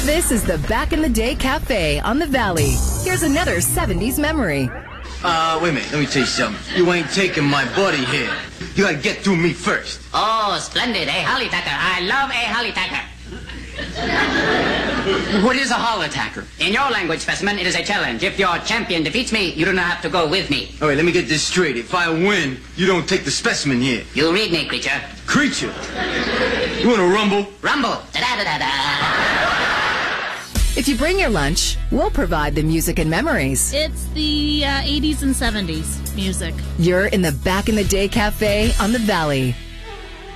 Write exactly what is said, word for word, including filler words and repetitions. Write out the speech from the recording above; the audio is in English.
This is the Back in the Day Cafe on the Valley. Here's another seventies memory. Uh, wait a minute. Let me tell you something. You ain't taking my buddy here. You gotta get through me first. Oh, splendid. A holly tacker. I love a holly tacker. What is a holly tacker? In your language, specimen, it is a challenge. If your champion defeats me, you do not have to go with me. All right, let me get this straight. If I win, you don't take the specimen here. You read me, creature. Creature? You wanna rumble? Rumble. Da-da-da-da-da. If you bring your lunch, we'll provide the music and memories. It's the uh, eighties and seventies music. You're in the Back in the Day Cafe on the Valley.